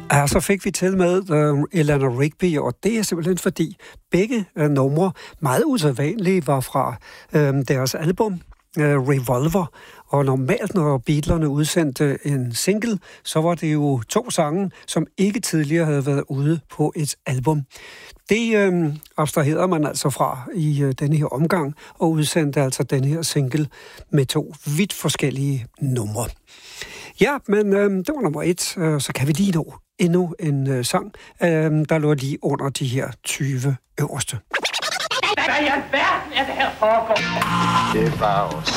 Ja, så fik vi til med Eleanor Rigby, og det er simpelthen fordi begge numre, meget usædvanlige, var fra deres album Revolver. Og normalt, når Beatlerne udsendte en single, så var det jo 2 sange, som ikke tidligere havde været ude på et album. Det abstraherede man altså fra i denne her omgang, og udsendte altså denne her single med 2 vidt forskellige numre. Ja, men det var nummer 1, så kan vi lige nå endnu en sang, der lå lige under de her 20 øverste. Hvad i alverden er det her foregår? Det var